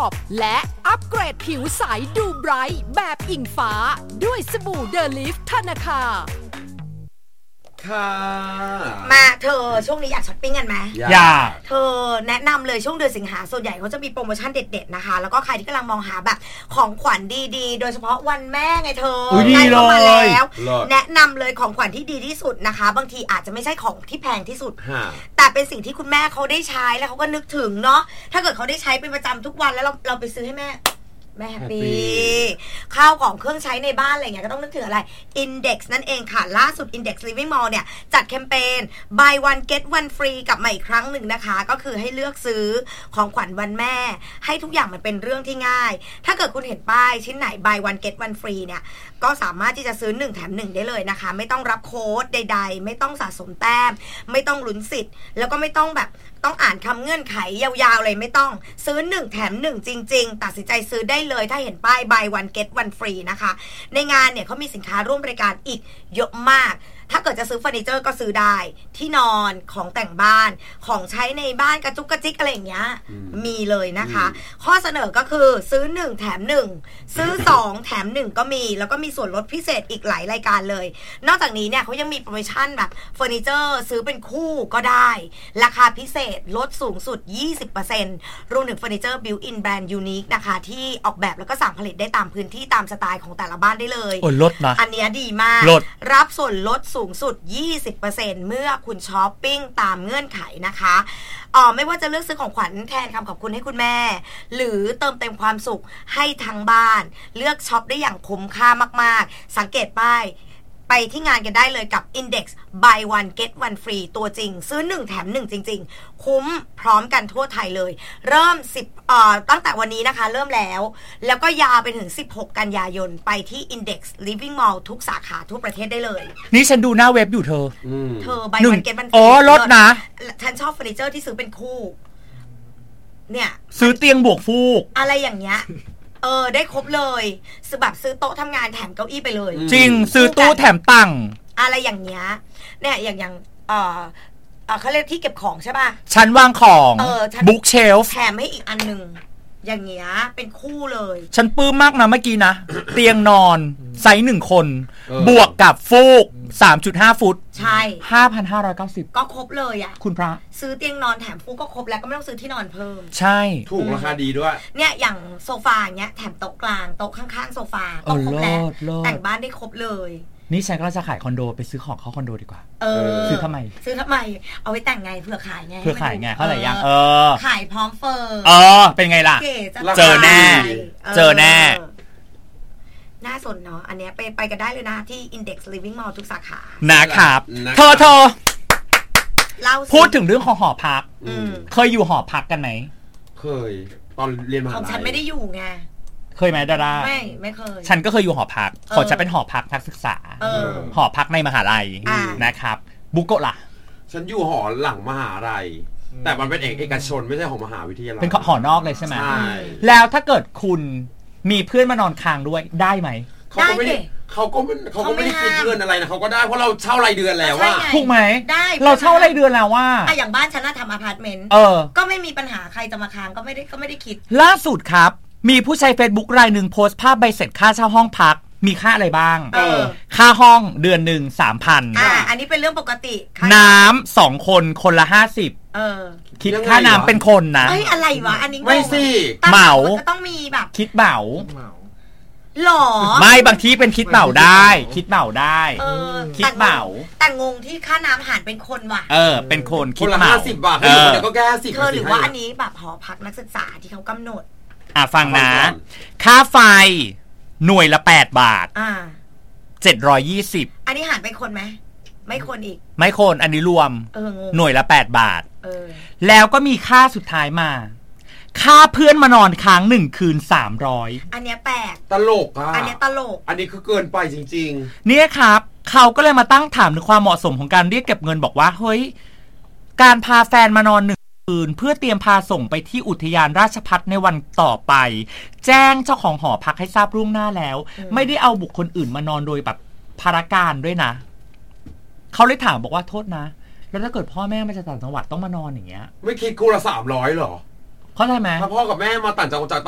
อบและอัปเกรดผิวใสดูไบรท์แบบอิงฟ้าด้วยสบู่เดลิฟธนาคารค่ะมาเธอช่วงนี้อยากช้อปปิ้งกันไหมอยากเธอแนะนำเลยช่วงเดือนสิงหาส่วนใหญ่เขาจะมีโปรโมชั่นเด็ดๆนะคะแล้วก็ใครที่กำลังมองหาแบบของขวัญดีๆโดยเฉพาะวันแม่ไงเธอใกล้เข้ามาแล้วแนะนำเลยของขวัญที่ดีที่สุดนะคะบางทีอาจจะไม่ใช่ของที่แพงที่สุดแต่เป็นสิ่งที่คุณแม่เขาได้ใช้แล้วเขาก็นึกถึงเนาะถ้าเกิดเขาได้ใช้เป็นประจำทุกวันแล้วเราไปซื้อให้แม่แฮปปี้ข้าวของเครื่องใช้ในบ้านอะไรเงี้ยก็ต้องนึกถึงอะไร Index นั่นเองค่ะล่าสุด Index Living Mall เนี่ยจัดแคมเปญ Buy One Get One Free กลับมาอีกครั้งหนึ่งนะคะก็คือให้เลือกซื้อของขวัญวันแม่ให้ทุกอย่างมันเป็นเรื่องที่ง่ายถ้าเกิดคุณเห็นป้ายชิ้นไหน Buy One Get One Free เนี่ยก็สามารถที่จะซื้อ1แถม1ได้เลยนะคะไม่ต้องรับโค้ดใดๆไม่ต้องสะสมแต้มไม่ต้องลุ้นสิทธิ์แล้วก็ไม่ต้องแบบต้องอ่านคำเงื่อนไขยาวๆเลยไม่ต้องซื้อ1แถม1จริงๆตัดสินใจซื้อได้เลยถ้าเห็นป้าย Buy One Get One Free นะคะในงานเนี่ยเขามีสินค้าร่วมบริการอีกเยอะมากถ้าเกิดจะซื้อเฟอร์นิเจอร์ก็ซื้อได้ที่นอนของแต่งบ้านของใช้ในบ้านกระจุกกระจิกอะไรอย่างเงี้ยมีเลยนะคะข้อเสนอก็คือซื้อ1แถม1ซื้อ2แถม1ก็มีแล้วก็มีส่วนลดพิเศษอีกหลายรายการเลยนอกจากนี้เนี่ยเขายังมีโปรโมชั่นแบบเฟอร์นิเจอร์ซื้อเป็นคู่ก็ได้ราคาพิเศษลดสูงสุด 20% รวมถึงเฟอร์นิเจอร์บิวอินแบรนด์ยูนิคนะคะที่ออกแบบแล้วก็สั่งผลิตได้ตามพื้นที่ตามสไตล์ของแต่ละบ้านได้เลยลดนะอันนี้ดีมากรับส่วนลดสูงสุด 20% เมื่อคุณช้อปปิ้งตามเงื่อนไขนะคะไม่ว่าจะเลือกซื้อของขวัญแทนคำขอบคุณให้คุณแม่หรือเติมเต็มความสุขให้ทั้งบ้านเลือกช็อปได้อย่างคุ้มค่ามากๆสังเกตป้ายไปที่งานกันได้เลยกับ Index Buy One Get One Free ตัวจริงซื้อ1แถม1จริงๆคุ้มพร้อมกันทั่วไทยเลยเริ่มตั้งแต่วันนี้นะคะเริ่มแล้วก็ยาวไปถึง16กันยายนไปที่ Index Living Mall ทุกสาขาทั่วประเทศได้เลยนี่ฉันดูหน้าเว็บอยู่เธอ Buy One Get One Free ลดนะฉันชอบเฟอร์นิเจอร์ที่ซื้อเป็นคู่เนี่ยซื้อเตียงบวกฟูกอะไรอย่างเงี้ยได้ครบเลยซื้อโต๊ะทำงานแถมเก้าอี้ไปเลยจริงซื้อตู้แถมตั้งอะไรอย่างเงี้ยเนี่ยอย่างเขาเรียกที่เก็บของใช่ป่ะชั้นวางของบุ๊กเชลฟ์แถมให้อีกอันนึงอย่างเงี้ยเป็นคู่เลยฉันปลื้มมากนะเมื่อกี้นะ เตียงนอนไซส์1คนบวกกับฟูก 3.5 ฟุตใช่ 5,590 ก็ครบเลยอ่ะคุณพระซื้อเตียงนอนแถมฟูกก็ครบแล้วก็ไม่ต้องซื้อที่นอนเพิ่มใช่ถูกราคาดีด้วยเนี่ยอย่างโซฟาอย่างเงี้ยแถมโต๊ะกลางโต๊ะข้างๆโซฟาก็ครบแล้วแต่งบ้านได้ครบเลยนี่ฉันก็จะขายคอนโดไปซื้อของเข้าคอนโดดีกว่าซื้อทำไมเอาไว้แต่งไงเผื่อขายไงเท่าไหร่ยังขายพร้อมเฟอร์เป็นไงล่ะเจอแน่น่าสนเนาะอันเนี้ยไปกันได้เลยนะที่ Index Living Mall ทุกสาขานะครับเธอพูดถึงเรื่องของหอพักเคยอยู่หอพักกันไหมเคยตอนเรียนมหาลัยของฉันไม่ได้อยู่ไงเคยไหมดาราไม่เคยฉันก็เคยอยู่หอพักขอจะเป็นหอพักศึกษาหอพักในมหาลัยนะครับบุโกะล่ะฉันอยู่หอหลังมหาลัยแต่มันเป็นเอกชนไม่ใช่ของมหาวิทยาลัยเป็นหอนอกเลยใช่ไหมแล้วถ้าเกิดคุณมีเพื่อนมานอนค้างด้วยได้ไหมเขาก็ไม่ได้คิดเงินอะไรนะเขาก็ได้เพราะเราเช่ารายเดือนแล้วว่าถูกไหมได้เราเช่ารายเดือนแล้วว่าอย่างบ้านฉันน่ะทำอพาร์ตเมนต์ก็ไม่มีปัญหาใครจะมาค้างก็ไม่ได้คิดล่าสุดครับมีผู้ใช้ Facebook รายหนึ่งโพสต์ภาพใบเสร็จค่าเช่าห้องพักมีค่าอะไรบ้างค่าห้องเดือนหนึ่ง 3,000 อันนี้เป็นเรื่องปกติน้ำ2คนละ50คิดค่าน้ำเป็นคนนะเฮ้ยอะไรวะอันนี้ไม่สิเหมาก็ต้องมีแบบคิดเหมาหรอไม่บางทีเป็นคิดเหมาได้คิดเหมาได้คิดเหมาแต่งงที่ค่าน้ำหารเป็นคนว่ะเป็นคนคิดเหมา 50 บาทแล้วก็แค่50 เธอหรือว่าอันนี้แบบหอพักนักศึกษาที่เขากำหนดฟังนะค่าไฟหน่วยละ8 บาท720 อันนี้หารเป็นคนไหมไม่คนอีกไม่คนอันนี้รวมหน่วยละ8 บาทแล้วก็มีค่าสุดท้ายมาค่าเพื่อนมานอนค้าง1 คืน300 อันนี้แปลกตลกอันนี้ตลกอันนี้คือเกินไปจริงๆเนี่ยครับเขาก็เลยมาตั้งถามถึงความเหมาะสมของการเรียกเก็บเงินบอกว่าเฮ้ยการพาแฟนมานอนเพื่อเตรียมพาส่งไปที่อุทยานราชภัฏในวันต่อไปแจ้งเจ้าของหอพักให้ทราบล่วงหน้าแล้วไม่ได้เอาบุคคลอื่นมานอนโดยแบบภารการด้วยนะเขาเลยถามบอกว่าโทษนะแล้วถ้าเกิดพ่อแม่มาจากต่างจังหวัดต้องมานอนอย่างเงี้ยไม่คิดคู่ละ300หรอเข้าใจไหมถ้าพ่อกับแม่มาต่างจังหวัด